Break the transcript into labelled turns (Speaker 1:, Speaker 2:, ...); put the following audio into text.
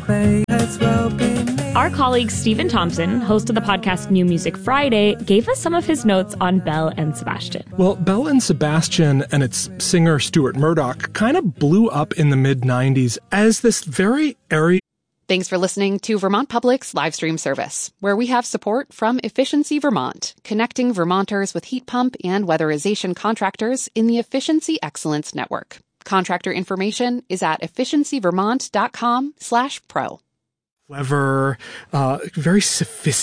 Speaker 1: may as well be me.
Speaker 2: Our colleague Stephen Thompson, host of the podcast New Music Friday, gave us some of his notes on Belle and Sebastian.
Speaker 3: Well, Belle and Sebastian and its singer Stuart Murdoch kind of blew up in the mid-90s as this very airy...
Speaker 4: Thanks for listening to Vermont Public's live stream service, where we have support from Efficiency Vermont, connecting Vermonters with heat pump and weatherization contractors in the Efficiency Excellence Network. Contractor information is at efficiencyvermont.com/pro.
Speaker 3: Clever, very sophisticated.